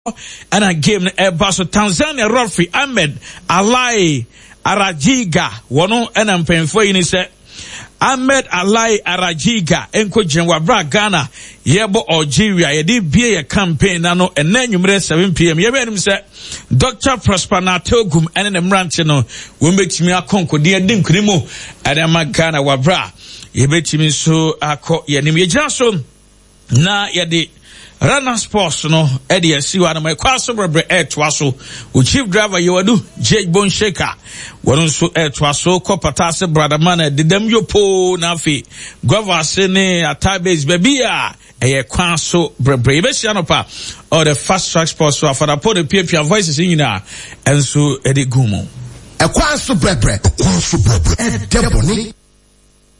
and a game so Tanzania referee Ahmed Alai Arajiga wono and mpemfo yi ni se Ahmed Alai Arajiga enko jenwabra Ghana yebo Algeria yedi bie ye campaign na no ena nwumre 7 pm yebe anim se Dr. Prosper Natogum ene ne mrante no wo metimi akonkodi edi nkrimo ene ma Ghana wabra yebe timi so akọ yenim yegina so na yedi Rana Sports no Eddie Siwa na my kwaso brebre twaso o chief driver yewadu Jake Bonsheka wonu so twaso ko patase brother man dedam yopo na afi gwava se ne atabase babia eye kwaso brebre yebesi anopa or the fast track sports so after put the pia voices nyina enso Eddie Gumo kwaso brebre e deboni